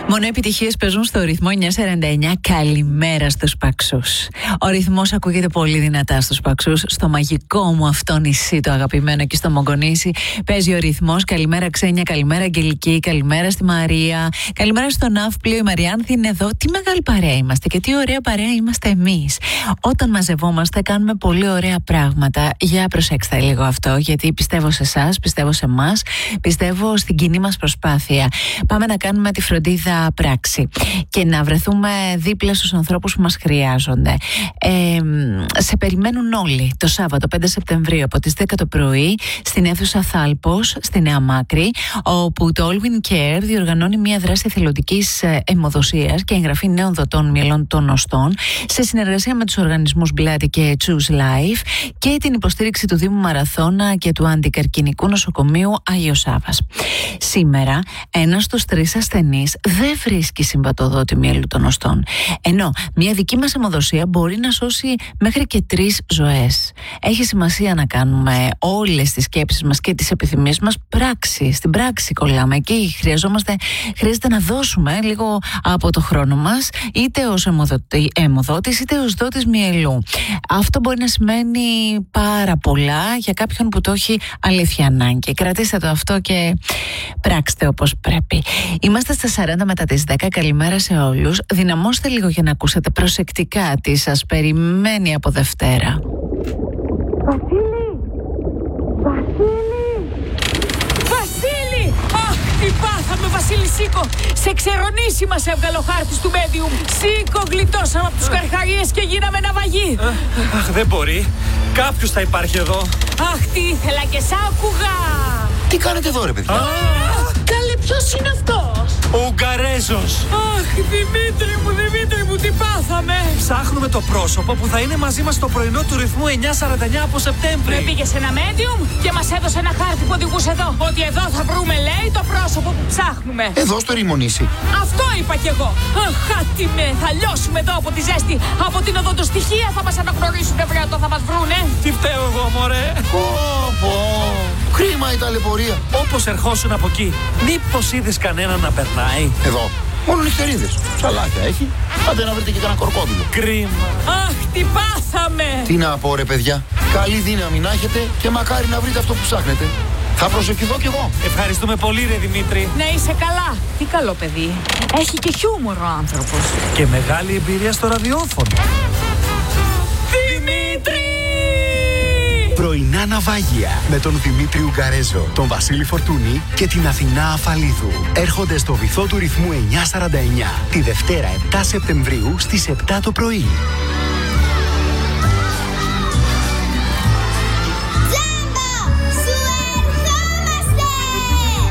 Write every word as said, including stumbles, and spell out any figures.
Μόνο επιτυχίες παίζουν στο ρυθμό εννιά σαράντα εννιά. Καλημέρα στους Παξούς. Ο ρυθμός ακούγεται πολύ δυνατά στους Παξούς. Στο μαγικό μου αυτό νησί, το αγαπημένο, εκεί στο Μογκονήσι, παίζει ο ρυθμός. Καλημέρα Ξένια, καλημέρα Αγγελική, καλημέρα στη Μαρία, καλημέρα στο Ναύπλιο. Η Μαριάνθη είναι εδώ. Τι μεγάλη παρέα είμαστε και τι ωραία παρέα είμαστε εμείς. Όταν μαζευόμαστε, κάνουμε πολύ ωραία πράγματα. Για προσέξτε λίγο αυτό, γιατί πιστεύω σε εσάς, πιστεύω σε εμάς, πιστεύω στην κοινή μας προσπάθεια. Πάμε να κάνουμε τη φροντίδα πράξη και να βρεθούμε δίπλα στους ανθρώπους που μας χρειάζονται. Ε, σε περιμένουν όλοι το Σάββατο πέντε Σεπτεμβρίου από τις δέκα το πρωί στην αίθουσα Θάλπος στη Νέα Μάκρη, όπου το All Win Care διοργανώνει μια δράση εθελοντικής αιμοδοσίας και εγγραφή νέων δοτών μυελών των οστών σε συνεργασία με τους οργανισμούς Bloody και Choose Life και την υποστήριξη του Δήμου Μαραθώνα και του Αντικαρκινικού Νοσοκομείου Άγιος Σάββας. Σήμερα ένας στους τρεις ασθενείς δεν βρίσκει συμβατοδότη μυέλου των οστών. Ενώ μια δική μας αιμοδοσία μπορεί να σώσει μέχρι και τρεις ζωές. Έχει σημασία να κάνουμε όλες τις σκέψεις μας και τις επιθυμίες μας πράξη. Στην πράξη κολλάμε. Εκεί χρειαζόμαστε, χρειάζεται να δώσουμε λίγο από το χρόνο μας, είτε ως αιμοδότης είτε ως δότης μυελού. Αυτό μπορεί να σημαίνει πάρα πολλά για κάποιον που το έχει αλήθεια ανάγκη. Κρατήστε το αυτό και πράξτε όπως πρέπει. Είμαστε στα σαράντα μετά τις δέκα. Καλημέρα σε όλους. Δυναμώστε λίγο για να ακούσετε προσεκτικά τι σας περιμένει από Δευτέρα. Βασίλη! Βασίλη! Βασίλη! Αχ, τι πάθαμε, Βασίλη, σήκω! Σε ξερονήσει μας έβγαλε ο χάρτης του medium. Σήκω, γλιτώσαμε από τους καρχαρίες και γίναμε ναυαγοί. Αχ, δεν μπορεί. Κάποιος θα υπάρχει εδώ. Αχ, τι ήθελα και σ' άκουγα. Τι κάνετε εδώ, ρε παιδιά? Καλέ, ποιος είναι αυτός? Ο Ουγγαρέζος. Αχ, Δημήτρη μου, Δημήτρη μου, τι πάθαμε. Ψάχνουμε το πρόσωπο που θα είναι μαζί μας στο πρωινό του ρυθμού εννιά σαράντα εννιά από Σεπτέμβρη. Με πήγε σε ένα medium και μας έδωσε ένα χάρτη που οδηγούσε εδώ. Ότι εδώ θα βρούμε, λέει, το πρόσωπο που ψάχνουμε. Εδώ στο Ρημονήσι. Αυτό είπα κι εγώ. Αχ, άτιμε, θα λιώσουμε εδώ από τη ζέστη. Από την οδοντοστοιχεία θα μας αναγνωρίσουν, βρέτο, θα μας βρούνε. Τι φταίω εγώ, μωρέ. Πω, πω. Κρίμα η ταλαιπωρία. Όπως ερχόσουν από εκεί, μήπως είδες κανέναν να περνάει? Εδώ. Μόνο νυχτερίδες. Ψαλάκια έχει. Άντε να βρείτε και κανένα κορκόδιλο. Κρίμα. Αχ, τι πάθαμε. Τι να πω, ρε παιδιά. Καλή δύναμη να έχετε και μακάρι να βρείτε αυτό που ψάχνετε. Θα προσευχηθώ κι εγώ. Ευχαριστούμε πολύ, ρε Δημήτρη. Να είσαι καλά. Τι καλό παιδί. Έχει και χιούμορ ο άνθρωπος. Και μεγάλη εμπειρία στο ραδιόφωνο. Δημήτρη! Πρωινά ναυάγια με τον Δημήτρη Ουγγαρέζο, τον Βασίλη Φορτούνη και την Αθηνά Αφαλίδου. Έρχονται στο βυθό του ρυθμού εννιά σαράντα εννιά τη Δευτέρα επτά Σεπτεμβρίου στις επτά το πρωί.